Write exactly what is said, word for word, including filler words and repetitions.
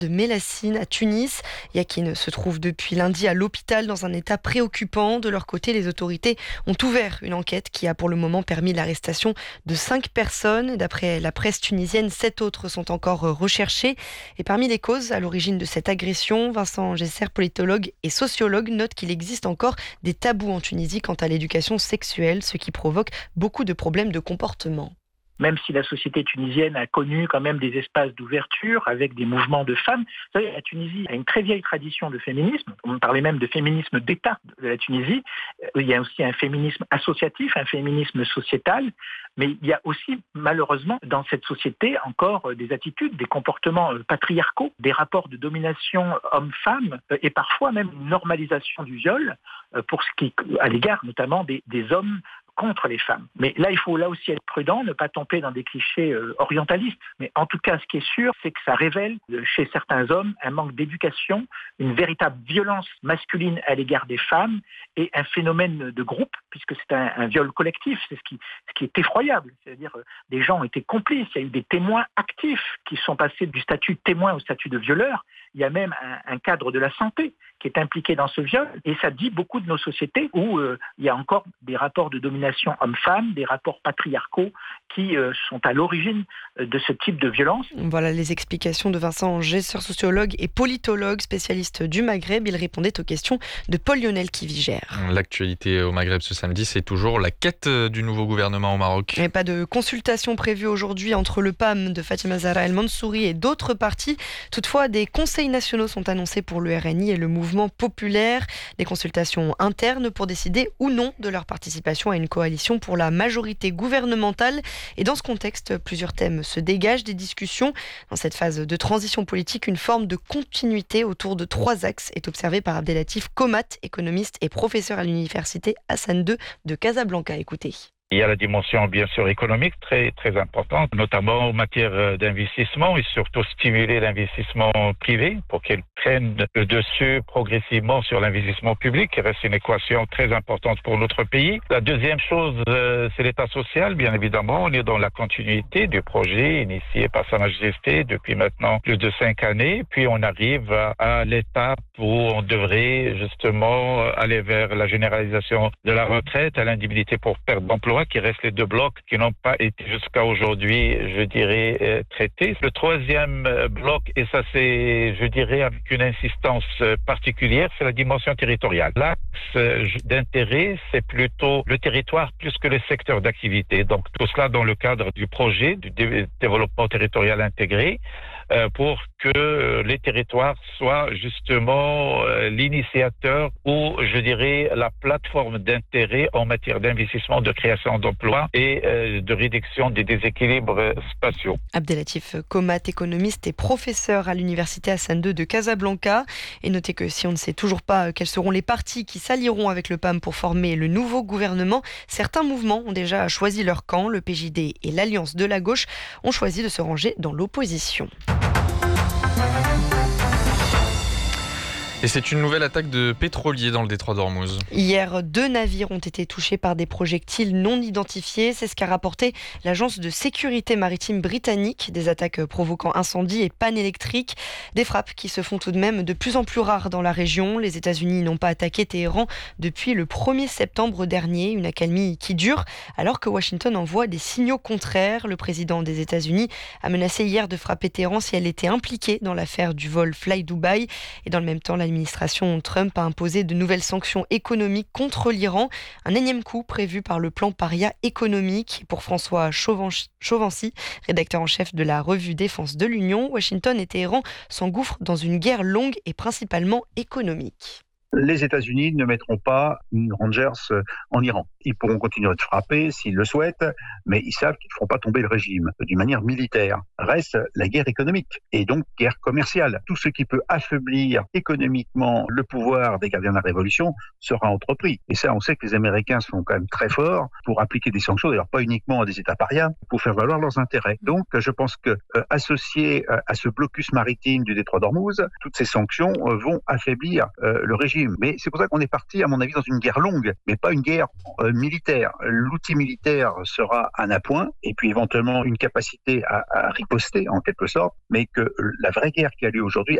de Mélassine à Tunis. Yakin se trouve depuis lundi à l'hôpital dans un état préoccupant. De leur côté, les autorités ont ouvert une enquête qui a pour le moment permis l'arrestation de cinq personnes. D'après la presse tunisienne, sept autres sont encore recherchés. Et parmi les causes à l'origine de cette agression, Vincent Gesser, politologue et sociologue, note qu'il existe encore des tabous en Tunisie quant à l'éducation sexuelle, ce qui provoque beaucoup de problèmes de comportement. Même si la société tunisienne a connu quand même des espaces d'ouverture avec des mouvements de femmes. Vous savez, la Tunisie a une très vieille tradition de féminisme. On parlait même de féminisme d'État de la Tunisie. Il y a aussi un féminisme associatif, un féminisme sociétal. Mais il y a aussi, malheureusement, dans cette société, encore des attitudes, des comportements patriarcaux, des rapports de domination homme-femme et parfois même une normalisation du viol pour ce qui, à l'égard notamment des, des hommes contre les femmes. Mais là, il faut là aussi être prudent, ne pas tomber dans des clichés euh, orientalistes. Mais en tout cas, ce qui est sûr, c'est que ça révèle euh, chez certains hommes un manque d'éducation, une véritable violence masculine à l'égard des femmes et un phénomène de groupe, puisque c'est un, un viol collectif. C'est ce qui, ce qui est effroyable. C'est-à-dire, euh, des gens ont été complices. Il y a eu des témoins actifs qui sont passés du statut de témoin au statut de violeur. Il y a même un, un cadre de la santé qui est impliqué dans ce viol. Et ça dit beaucoup de nos sociétés où euh, il y a encore des rapports de domination homme-femme, des rapports patriarcaux qui euh, sont à l'origine de ce type de violence. Voilà les explications de Vincent Gesser, sociologue et politologue, spécialiste du Maghreb. Il répondait aux questions de Paul-Lionel Kivigère. L'actualité au Maghreb ce samedi, c'est toujours la quête du nouveau gouvernement au Maroc. Et pas de consultation prévue aujourd'hui entre le P A M de Fatima Zahra El Mansouri et d'autres partis. Toutefois, des conseils nationaux sont annoncés pour le R N I et le mouvement populaire. Des consultations internes pour décider ou non de leur participation à une coalition pour la majorité gouvernementale. Et dans ce contexte, plusieurs thèmes se dégagent des discussions. Dans cette phase de transition politique, une forme de continuité autour de trois axes est observée par Abdelatif Komat, économiste et professeur à l'université Hassan deux de Casablanca. Écoutez. Il y a la dimension bien sûr économique très très importante, notamment en matière d'investissement et surtout stimuler l'investissement privé pour qu'elle prenne le dessus progressivement sur l'investissement public, qui reste une équation très importante pour notre pays. La deuxième chose, c'est l'état social, bien évidemment. On est dans la continuité du projet initié par Sa Majesté depuis maintenant plus de cinq années. Puis on arrive à l'étape où on devrait justement aller vers la généralisation de la retraite, à l'indemnité pour perte d'emploi, qui restent les deux blocs qui n'ont pas été jusqu'à aujourd'hui, je dirais, euh, traités. Le troisième euh, bloc, et ça c'est, je dirais, avec une insistance euh, particulière, c'est la dimension territoriale. L'axe euh, d'intérêt, c'est plutôt le territoire plus que le secteur d'activité. Donc tout cela dans le cadre du projet du dé- développement territorial intégré, euh, pour que euh, les territoires soient justement euh, l'initiateur ou, je dirais, la plateforme d'intérêt en matière d'investissement, de création d'emplois et euh, de réduction des déséquilibres spatiaux. Abdelatif Komat, économiste et professeur à l'université Hassan deux de Casablanca. Et notez que si on ne sait toujours pas quels seront les partis qui s'allieront avec le P A M pour former le nouveau gouvernement, certains mouvements ont déjà choisi leur camp. Le P J D et l'Alliance de la gauche ont choisi de se ranger dans l'opposition. Et c'est une nouvelle attaque de pétroliers dans le détroit d'Ormuz. Hier, deux navires ont été touchés par des projectiles non identifiés. C'est ce qu'a rapporté l'agence de sécurité maritime britannique. Des attaques provoquant incendies et pannes électriques. Des frappes qui se font tout de même de plus en plus rares dans la région. Les États-Unis n'ont pas attaqué Téhéran depuis le premier septembre dernier. Une accalmie qui dure alors que Washington envoie des signaux contraires. Le président des États-Unis a menacé hier de frapper Téhéran si elle était impliquée dans l'affaire du vol Fly Dubai. Et dans le même temps, la L'administration Trump a imposé de nouvelles sanctions économiques contre l'Iran. Un énième coup prévu par le plan Paria économique. Pour François Chauvency, rédacteur en chef de la revue Défense de l'Union, Washington et Téhéran s'engouffrent dans une guerre longue et principalement économique. Les États-Unis ne mettront pas une Rangers en Iran. Ils pourront continuer de frapper s'ils le souhaitent, mais ils savent qu'ils ne feront pas tomber le régime d'une manière militaire. Reste la guerre économique et donc guerre commerciale. Tout ce qui peut affaiblir économiquement le pouvoir des gardiens de la révolution sera entrepris. Et ça, on sait que les Américains sont quand même très forts pour appliquer des sanctions, d'ailleurs pas uniquement à des États parias, pour faire valoir leurs intérêts. Donc je pense que euh, associé euh, à ce blocus maritime du détroit d'Ormuz, toutes ces sanctions euh, vont affaiblir euh, le régime régime. Mais c'est pour ça qu'on est parti, à mon avis, dans une guerre longue, mais pas une guerre euh, militaire. L'outil militaire sera un appoint, et puis éventuellement une capacité à, à riposter, en quelque sorte, mais que la vraie guerre qui a lieu aujourd'hui,